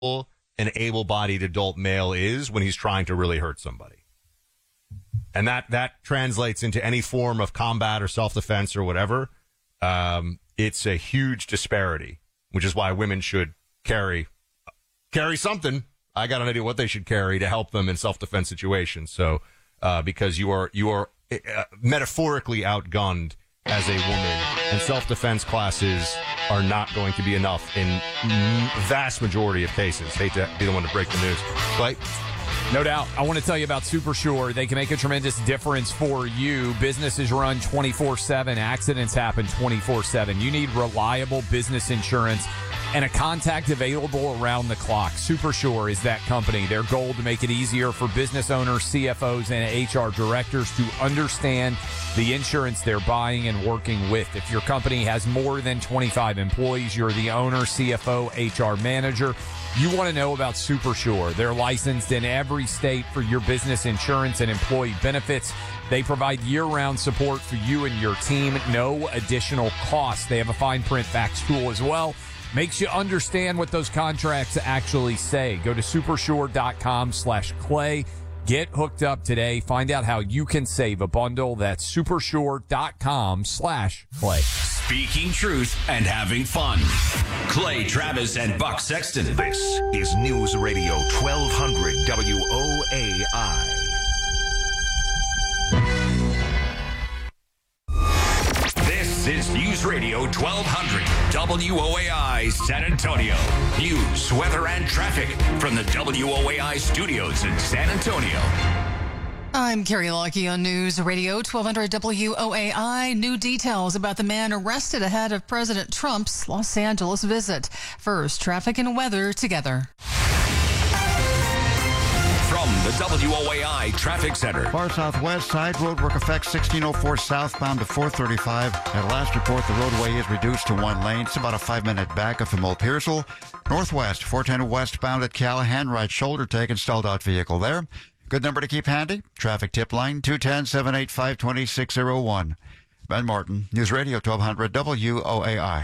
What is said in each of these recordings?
an able-bodied adult male is when he's trying to really hurt somebody. And that translates into any form of combat or self-defense or whatever. It's a huge disparity, which is why women should carry something. I got an idea what they should carry to help them in self-defense situations. So, because you are metaphorically outgunned as a woman, and self-defense classes are not going to be enough in vast majority of cases. Hate to be the one to break the news. Clay? No doubt. I want to tell you about Supersure. They can make a tremendous difference for you. Businesses run 24/7. Accidents happen 24/7. You need reliable business insurance and a contact available around the clock. Supersure is that company. Their goal to make it easier for business owners, CFOs, and HR directors to understand the insurance they're buying and working with. If your company has more than 25 employees, you're the owner, CFO, HR manager, you want to know about Supersure. They're licensed in every state for your business insurance and employee benefits. They provide year-round support for you and your team. No additional cost. They have a fine print fax tool as well. Makes you understand what those contracts actually say. Go to supersure.com/Clay. Get hooked up today. Find out how you can save a bundle. That's supersure.com/Clay. Speaking truth and having fun. Clay Travis and Buck Sexton. This is News Radio 1200 WOAI. This is News Radio 1200 WOAI San Antonio. News, weather, and traffic from the WOAI studios in San Antonio. I'm Carrie Lockie on News Radio 1200 WOAI. New details about the man arrested ahead of President Trump's Los Angeles visit. First, traffic and weather together. From the WOAI Traffic Center. Far southwest side, roadwork affects 1604 southbound to 435. At last report, the roadway is reduced to one lane. It's about a 5-minute backup from Old Pearsall. Northwest, 410 westbound at Callahan, right shoulder taken, stalled out vehicle there. Good number to keep handy. Traffic tip line, 210-785-2601. Ben Martin, News Radio 1200 WOAI.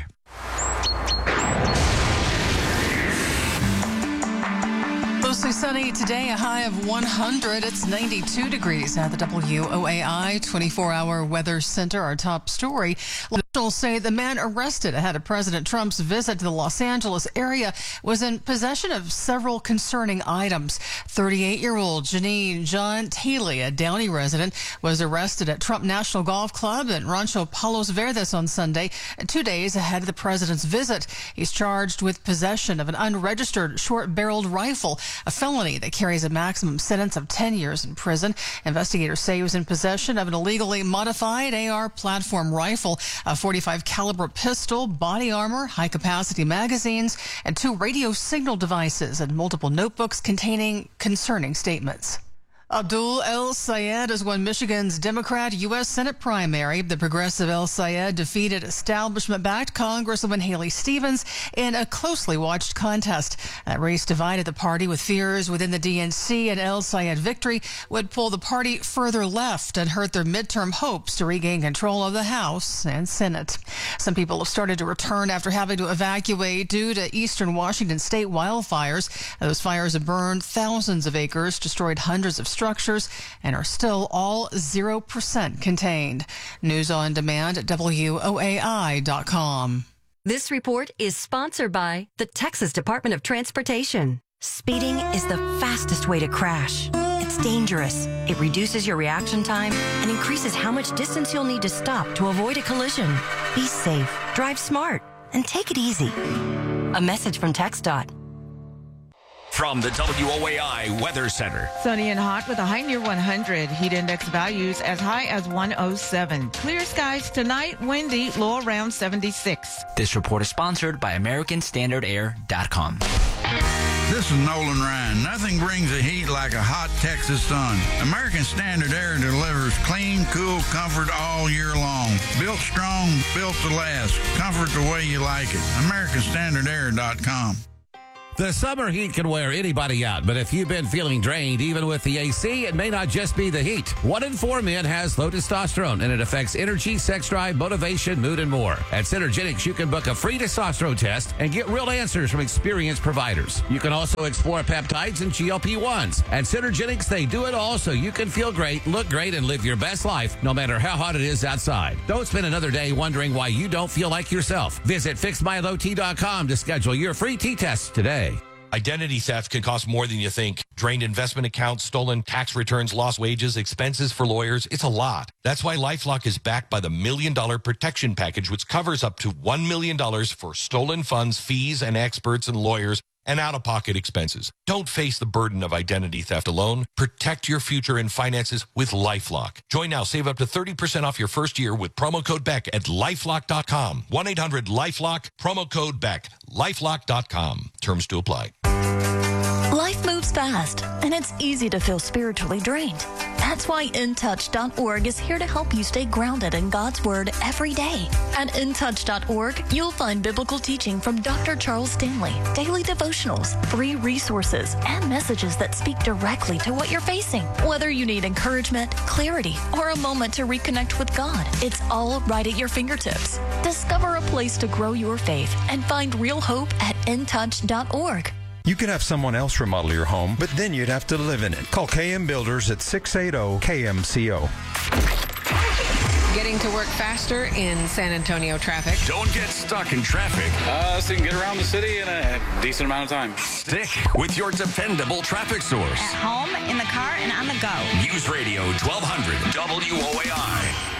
Mostly sunny today, a high of 100. It's 92 degrees at the WOAI 24-hour weather center. Our top story. Officials say the man arrested ahead of President Trump's visit to the Los Angeles area was in possession of several concerning items. 38-year-old Janine John Haley, a Downey resident, was arrested at Trump National Golf Club in Rancho Palos Verdes on Sunday, 2 days ahead of the president's visit. He's charged with possession of an unregistered short-barreled rifle, a felony that carries a maximum sentence of 10 years in prison. Investigators say he was in possession of an illegally modified AR platform rifle, a .45 caliber pistol, body armor, high-capacity magazines, and 2 radio signal devices and multiple notebooks containing concerning statements. Abdul El Sayed has won Michigan's Democrat U.S. Senate primary. The progressive El Sayed defeated establishment-backed Congresswoman Haley Stevens in a closely watched contest. That race divided the party, with fears within the DNC and El Sayed victory would pull the party further left and hurt their midterm hopes to regain control of the House and Senate. Some people have started to return after having to evacuate due to eastern Washington state wildfires. Those fires have burned thousands of acres, destroyed hundreds of structures, and are still all 0% contained. News on demand at WOAI.com. This report is sponsored by the Texas Department of Transportation. Speeding is the fastest way to crash. It's dangerous. It reduces your reaction time and increases how much distance you'll need to stop to avoid a collision. Be safe, drive smart, and take it easy. A message from TxDOT. From the WOAI Weather Center. Sunny and hot with a high near 100. Heat index values as high as 107. Clear skies tonight, windy, low around 76. This report is sponsored by AmericanStandardAir.com. This is Nolan Ryan. Nothing brings the heat like a hot Texas sun. American Standard Air delivers clean, cool comfort all year long. Built strong, built to last. Comfort the way you like it. AmericanStandardAir.com. The summer heat can wear anybody out, but if you've been feeling drained, even with the AC, it may not just be the heat. 1 in 4 men has low testosterone, and it affects energy, sex drive, motivation, mood, and more. At Synergenics, you can book a free testosterone test and get real answers from experienced providers. You can also explore peptides and GLP-1s. At Synergenics, they do it all so you can feel great, look great, and live your best life, no matter how hot it is outside. Don't spend another day wondering why you don't feel like yourself. Visit FixMyLowT.com to schedule your free T-test today. Identity theft can cost more than you think. Drained investment accounts, stolen tax returns, lost wages, expenses for lawyers. It's a lot. That's why LifeLock is backed by the $1 Million Protection Package, which covers up to $1 million for stolen funds, fees, and experts and lawyers, and out-of-pocket expenses. Don't face the burden of identity theft alone. Protect your future and finances with LifeLock. Join now. Save up to 30% off your first year with promo code BECK at LifeLock.com. 1-800-LifeLock, promo code BECK. LifeLock.com. Terms to apply. Life moves fast, and it's easy to feel spiritually drained. That's why InTouch.org is here to help you stay grounded in God's Word every day. At InTouch.org, you'll find biblical teaching from Dr. Charles Stanley, daily devotionals, free resources, and messages that speak directly to what you're facing. Whether you need encouragement, clarity, or a moment to reconnect with God, it's all right at your fingertips. Discover a place to grow your faith and find real hope at InTouch.org. You could have someone else remodel your home, but then you'd have to live in it. Call KM Builders at 680-KMCO. Getting to work faster in San Antonio traffic. Don't get stuck in traffic. So you can get around the city in a decent amount of time. Stick with your dependable traffic source. At home, in the car, and on the go. News Radio 1200 WOAI.